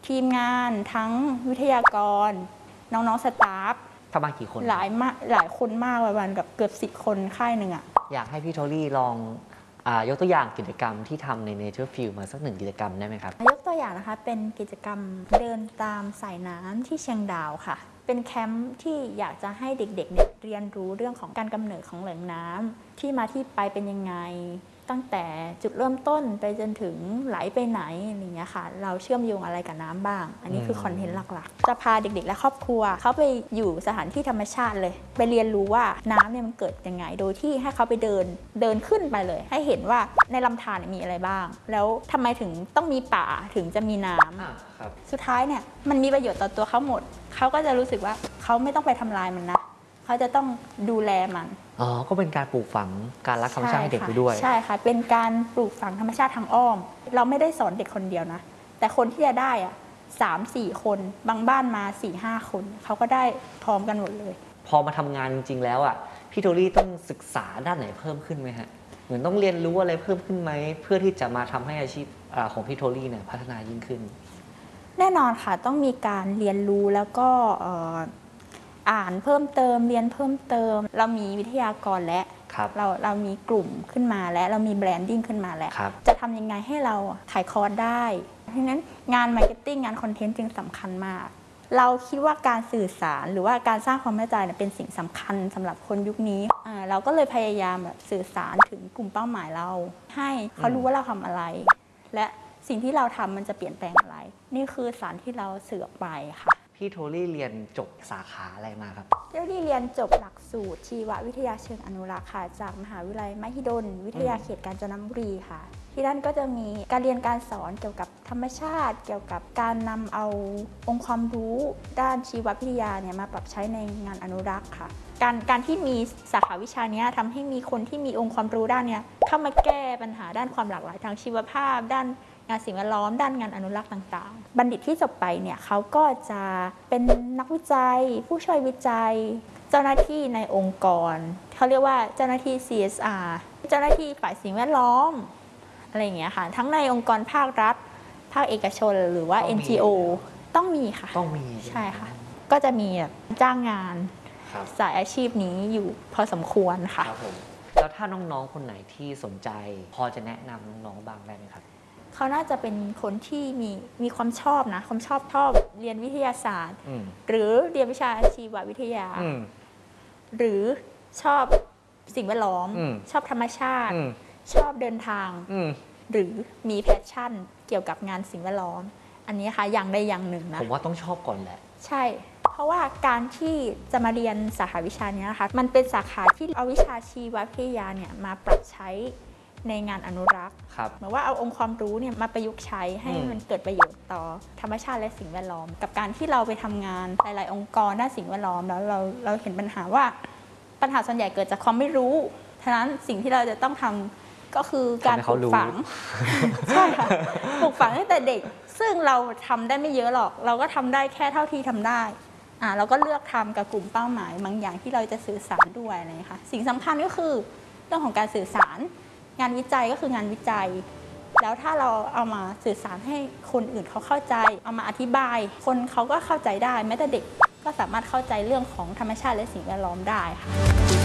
ทีมงานทั้งวิทยากรน้องๆสตาฟประมาณกี่คนหลายคนมากประมาณกับเกือบ10 คนค่ายหนึ่งอะอยากให้พี่โทลี่ลองยกตัวอย่างกิจกรรมที่ทำใน Nature Field มาสัก1กิจกรรมได้ไหมครับยกตัวอย่างนะคะเป็นกิจกรรมเดินตามสายน้ำที่เชียงดาวค่ะเป็นแคมป์ที่อยากจะให้เด็กๆเนี่ยเรียนรู้เรื่องของการกำเนิดของแหล่งน้ำที่มาที่ไปเป็นยังไงตั้งแต่จุดเริ่มต้นไปจนถึงไหลไปไหนอย่างเงี้ยค่ะเราเชื่อมโยงอะไรกับน้ำบ้างอันนี้คือคอนเทนต์หลักๆจะพาเด็กๆและครอบครัวเขาไปอยู่สถานที่ธรรมชาติเลยไปเรียนรู้ว่าน้ำเนี่ยมันเกิดยังไงโดยที่ให้เขาไปเดินขึ้นไปเลยให้เห็นว่าในลำธารมีอะไรบ้างแล้วทำไมถึงต้องมีป่าถึงจะมีน้ำสุดท้ายเนี่ยมันมีประโยชน์ต่อตัวเขาหมดเขาก็จะรู้สึกว่าเขาไม่ต้องไปทำลายมันนะเขาจะต้องดูแลมันก็เป็นการปลูกฝังการรักธรรมชาติให้เด็กไปด้วยใช่ค่ะเป็นการปลูกฝังธรรมชาติทางอ้อมเราไม่ได้สอนเด็กคนเดียวนะแต่คนที่จะได้3-4 คนบางบ้านมา 4-5 คนเขาก็ได้พร้อมกันหมดเลยพอมาทำงานจริงๆแล้วพี่โทลี่ต้องศึกษาด้านไหนเพิ่มขึ้นไหมฮะเหมือนต้องเรียนรู้อะไรเพิ่มขึ้นไหมเพื่อที่จะมาทำให้อาชีพของพี่โทลี่เนี่ยพัฒนายิ่งขึ้นแน่นอนค่ะต้องมีการเรียนรู้แล้วก็อ่านเพิ่มเติมเรียนเพิ่มเติมเรามีวิทยากรและเรามีกลุ่มขึ้นมาและเรามีแบรนดิ้งขึ้นมาแล้วจะทำยังไงให้เราขายคอร์สได้เพราะฉะนั้นงานมาร์เก็ตติ้งงานคอนเทนต์จึงสำคัญมากเราคิดว่าการสื่อสารหรือว่าการสร้างความเข้าใจเป็นสิ่งสำคัญสำหรับคนยุคนี้เราก็เลยพยายามสื่อสารถึงกลุ่มเป้าหมายเราให้เขารู้ว่าเราทำอะไรและสิ่งที่เราทำมันจะเปลี่ยนแปลงอะไรนี่คือสารที่เราสื่อออกไปค่ะพี่โทลี่เรียนจบสาขาอะไรมาครับโทลี่เรียนจบหลักสูตรชีววิทยาเชิงอนุรักษ์ค่ะจากมหาวิทยาลัยมหิดลวิทยาเขตกาญจนบุรีค่ะที่นั่นก็จะมีการเรียนการสอนเกี่ยวกับธรรมชาติเกี่ยวกับการนำเอาองค์ความรู้ด้านชีววิทยาเนี่ยมาปรับใช้ในงานอนุรักษ์ค่ะการที่มีสาขาวิชานี้ทำให้มีคนที่มีองค์ความรู้ด้านนี้เข้ามาแก้ปัญหาด้านความหลากหลายทางชีวภาพด้านงานสิ่งแวดล้อมด้านงานอนุรักษ์ต่างๆบัณฑิตที่จบไปเนี่ยเขาก็จะเป็นนักวิจัยผู้ช่วยวิจัยเจ้าหน้าที่ในองค์กรเขาเรียกว่าเจ้าหน้าที่ CSR เจ้าหน้าที่ฝ่ายสิ่งแวดล้อมอะไรอย่างเงี้ยค่ะทั้งในองค์กรภาครัฐภาคเอกชนหรือว่า NGO ต้องมีค่ะต้องมีใช่ค่ะก็จะมีจ้างงานสายอาชีพนี้อยู่พอสมควรค่ะแล้วถ้าน้องๆคนไหนที่สนใจพอจะแนะนำน้องๆบ้างได้ไหมครับเขาน่าจะเป็นคนที่มีความชอบนะความชอบเรียนวิทยาศาสตร์หรือเรียนวิชาชีววิทยาหรือชอบสิ่งแวดล้อมชอบธรรมชาติชอบเดินทางหรือมีแพชชั่นเกี่ยวกับงานสิ่งแวดล้อมอันนี้ค่ะอย่างใดอย่างหนึ่งนะผมว่าต้องชอบก่อนแหละใช่เพราะว่าการที่จะมาเรียนสาขาวิชานี้นะคะมันเป็นสาขาที่เอาวิชาชีววิทยาเนี่ยมาปรับใช้ในงานอนุรักษ์เหมือนว่าเอาองค์ความรู้เนี่ยมาประยุกต์ใช้ให้มันเกิดประโยชน์ต่อธรรมชาติและสิ่งแวดล้อมกับการที่เราไปทำงานหลายๆองค์กรด้านสิ่งแวดล้อมแล้วเราเห็นปัญหาว่าปัญหาส่วนใหญ่เกิดจากความไม่รู้ฉะนั้นสิ่งที่เราจะต้องทำก็คือการปลูกฝังใช่ค่ะปลูกฝังตั้งแต่เด็กซึ่งเราทำได้ไม่เยอะหรอกเราก็ทำได้แค่เท่าที่ทำได้เราก็เลือกทำกับกลุ่มเป้าหมายบางอย่างที่เราจะสื่อสารด้วยอะไรค่ะสิ่งสำคัญก็คือเรื่องของการสื่อสารงานวิจัยก็คืองานวิจัยแล้วถ้าเราเอามาสื่อสารให้คนอื่นเขาเข้าใจเอามาอธิบายคนเขาก็เข้าใจได้แม้แต่เด็กก็สามารถเข้าใจเรื่องของธรรมชาติและสิ่งแวดล้อมได้ค่ะ